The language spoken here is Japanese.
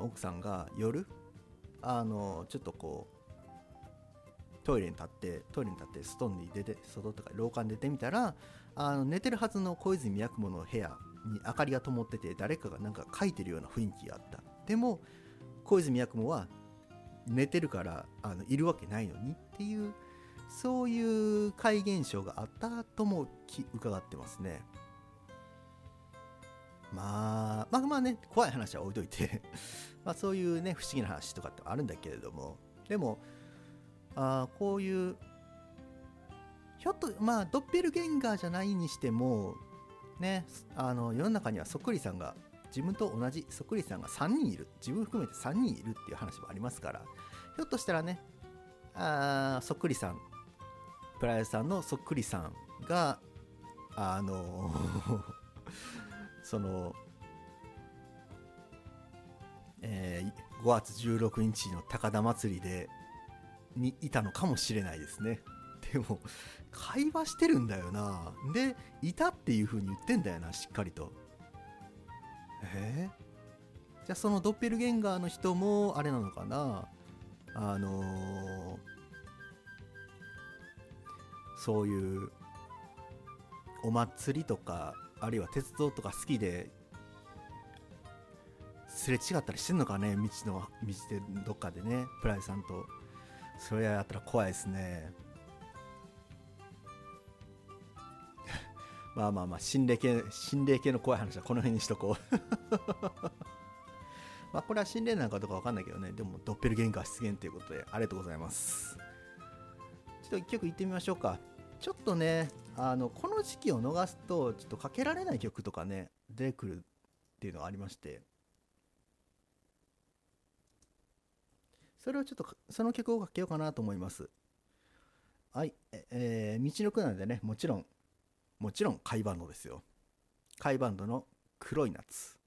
の奥さんが夜ちょっとこうトイレに立って外とか廊下に出てみたら、寝てるはずの小泉八雲の部屋に明かりが灯ってて、誰かがなんか書いてるような雰囲気があった。でも小泉八雲は寝てるからいるわけないのにっていう、そういう怪現象があったとも伺ってますね。まあね、怖い話は置いといてまあそういうね不思議な話とかってあるんだけれども、でもこういうひょっとドッペルゲンガーじゃないにしてもね、世の中にはそっくりさんが、自分と同じそっくりさんが3人いる、自分含めて3人いるっていう話もありますから、ひょっとしたらね、そっくりさん、プライドさんのそっくりさんがその、5月16日の高田祭りにいたのかもしれないですね。でも会話してるんだよな。でいたっていう風に言ってんだよな、しっかりと。じゃあそのドッペルゲンガーの人もあれなのかな、そういうお祭りとかあるいは鉄道とか好きですれ違ったりしてんのかね、道でどっかでね、プライさんと。それやったら怖いですね。まあ心霊系の怖い話はこの辺にしとこうまあこれは心霊なのかどうか分かんないけどね、でもドッペルゲンガー出現ということでありがとうございます。ちょっと一曲いってみましょうか。ちょっとねこの時期を逃すとちょっとかけられない曲とかね出てくるっていうのがありまして、それをちょっとその曲をかけようかなと思います。はい、道のくなんでね、もちろん甲斐バンドですよ。甲斐バンドの黒い夏。